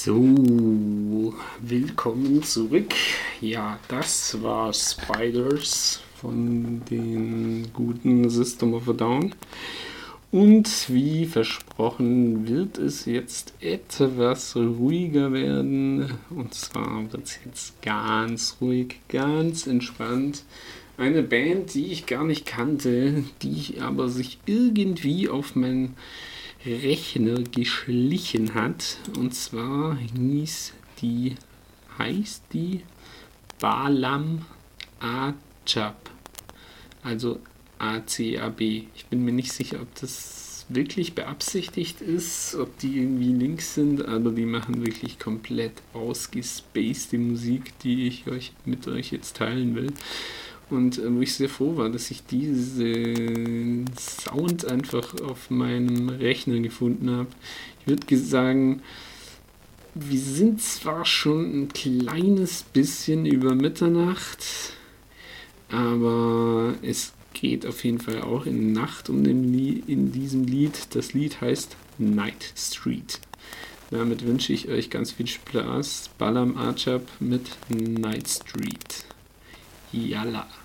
So, willkommen zurück. Ja, das war Spiders von den guten System of a Down. Und wie versprochen wird es jetzt etwas ruhiger werden. Und zwar wird es jetzt ganz ruhig, ganz entspannt. Eine Band, die ich gar nicht kannte, die aber sich irgendwie auf meinen Rechner geschlichen hat. Und zwar heißt die Balam Acap. Also ACAB. Ich bin mir nicht sicher, ob das wirklich beabsichtigt ist, ob die irgendwie Links sind, aber die machen wirklich komplett ausgespacede Musik, die ich mit euch jetzt teilen will. Und wo ich sehr froh war, dass ich diesen Sound einfach auf meinem Rechner gefunden habe. Ich würde sagen, wir sind zwar schon ein kleines bisschen über Mitternacht, aber es geht auf jeden Fall auch in Nacht in diesem Lied. Das Lied heißt Night Street. Damit wünsche ich euch ganz viel Spaß. Balam Acap mit Night Street. Yalla.